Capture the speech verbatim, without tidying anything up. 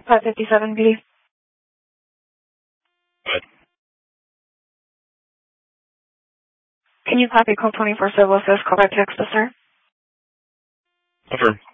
five fifty-seven B. What? Can you copy call twenty-four Civil Assist call by text, sir? Affirm.